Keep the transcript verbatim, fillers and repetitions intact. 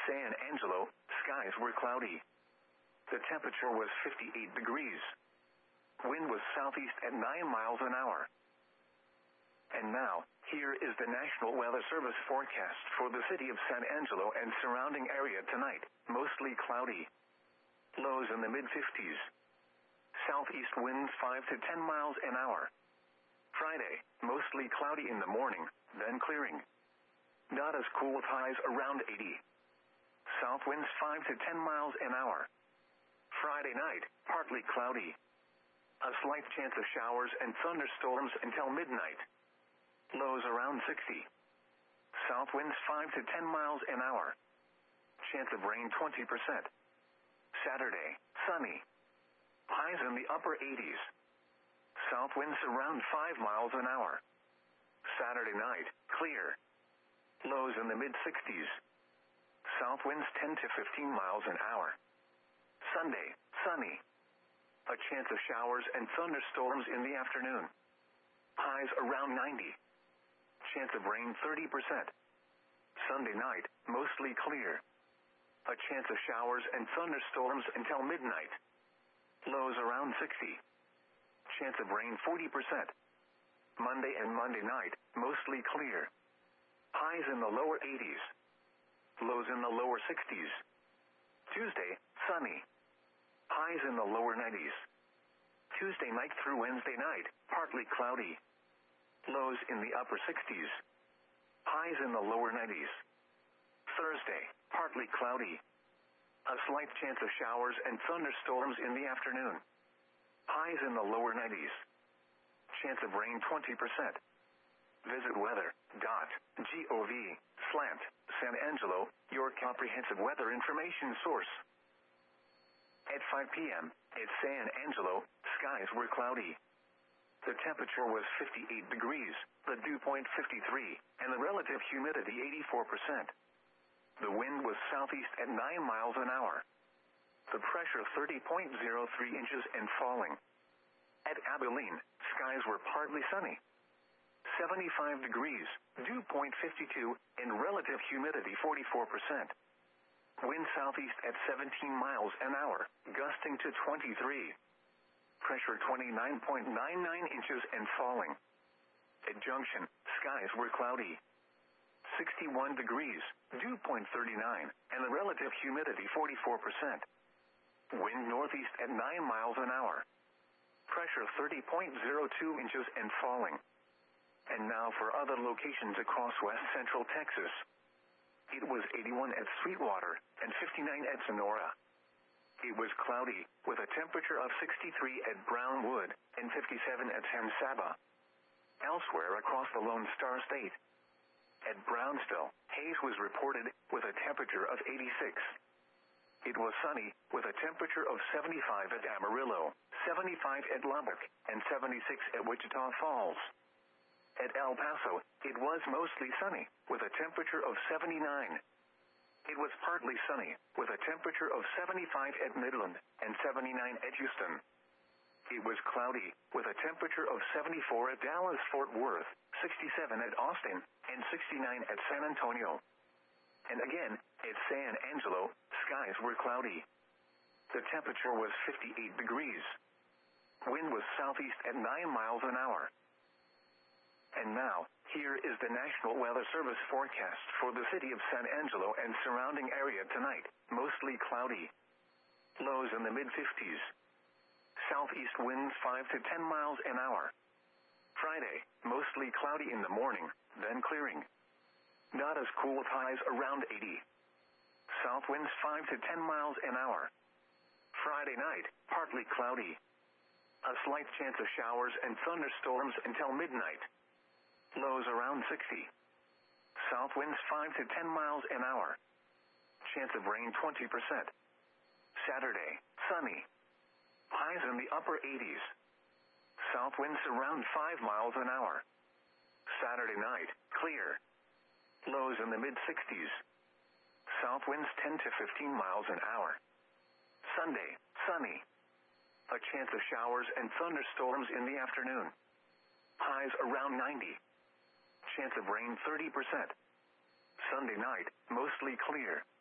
San Angelo, skies were cloudy. The temperature was fifty-eight degrees. Wind was southeast at nine miles an hour. And now, here is the National Weather Service forecast for the city of San Angelo and surrounding area tonight. Mostly cloudy. Lows in the mid-fifties. Southeast winds five to ten miles an hour. Friday, mostly cloudy in the morning, then clearing. Not as cool with highs around eighty. South winds five to ten miles an hour. Friday night, partly cloudy. A slight chance of showers and thunderstorms until midnight. Lows around sixty. South winds five to ten miles an hour. Chance of rain twenty percent. Saturday, sunny. Highs in the upper eighties. South winds around five miles an hour. Saturday night, clear. Lows in the mid-sixties. South winds ten to fifteen miles an hour. Sunday, sunny. A chance of showers and thunderstorms in the afternoon. Highs around ninety. Chance of rain thirty percent. Sunday night, mostly clear. A chance of showers and thunderstorms until midnight. Lows around sixty. Chance of rain forty percent. Monday and Monday night, mostly clear. Highs in the lower eighties. Lows in the lower sixties. Tuesday, sunny. Highs in the lower nineties. Tuesday night through Wednesday night, partly cloudy. Lows in the upper sixties. Highs in the lower nineties. Thursday, partly cloudy. A slight chance of showers and thunderstorms in the afternoon. Highs in the lower nineties. Chance of rain twenty percent. Visit weather.gov slant San Angelo, your comprehensive weather information source. At five p.m., at San Angelo, skies were cloudy. The temperature was fifty-eight degrees, the dew point fifty-three, and the relative humidity eighty-four percent. The wind was southeast at nine miles an hour. The pressure thirty point zero three inches and falling. At Abilene, skies were partly sunny. seventy-five degrees, dew point fifty-two, and relative humidity forty-four percent. Wind southeast at seventeen miles an hour, gusting to twenty-three. Pressure twenty-nine point nine nine inches and falling. At Junction, skies were cloudy. sixty-one degrees, dew point thirty-nine, and the relative humidity forty-four percent. Wind northeast at nine miles an hour. Pressure thirty point zero two inches and falling. And now for other locations across west central Texas. It was eighty-one at Sweetwater and fifty-nine at Sonora. It was cloudy, with a temperature of sixty-three at Brownwood and fifty-seven at San Saba. Elsewhere across the Lone Star State. At Brownsville, haze was reported with a temperature of eighty-six. It was sunny, with a temperature of seventy-five at Amarillo, seventy-five at Lubbock, and seventy-six at Wichita Falls. At El Paso, it was mostly sunny, with a temperature of seventy-nine. It was partly sunny, with a temperature of seventy-five at Midland and seventy-nine at Houston. It was cloudy, with a temperature of seventy-four at Dallas-Fort Worth, sixty-seven at Austin, and sixty-nine at San Antonio. And again, at San Angelo, skies were cloudy. The temperature was fifty-eight degrees. Wind was southeast at nine miles an hour. And now, here is the National Weather Service forecast for the city of San Angelo and surrounding area tonight. Mostly cloudy. Lows in the mid-fifties. Southeast winds five to ten miles an hour. Friday, mostly cloudy in the morning, then clearing. Not as cool with highs around eighty. South winds five to ten miles an hour. Friday night, partly cloudy. A slight chance of showers and thunderstorms until midnight. Lows around sixty. South winds five to ten miles an hour. Chance of rain twenty percent. Saturday, sunny. Highs in the upper eighties. South winds around five miles an hour. Saturday night, clear. Lows in the mid-sixties. South winds ten to fifteen miles an hour. Sunday, sunny. A chance of showers and thunderstorms in the afternoon. Highs around ninety. Chance of rain thirty percent. Sunday night, mostly clear.